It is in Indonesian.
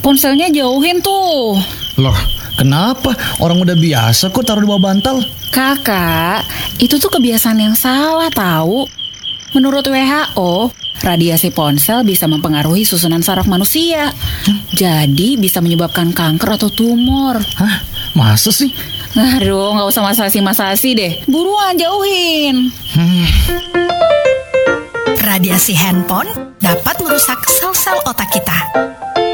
ponselnya jauhin tuh. Loh, kenapa? Orang udah biasa kok taruh di bawah bantal. Kakak, itu tuh kebiasaan yang salah tahu. Menurut WHO, radiasi ponsel bisa mempengaruhi susunan saraf manusia. Jadi bisa menyebabkan kanker atau tumor. Hah? Masa sih? Aduh, nggak usah masasi-masasi deh. Buruan jauhin. Radiasi handphone dapat merusak sel-sel otak kita.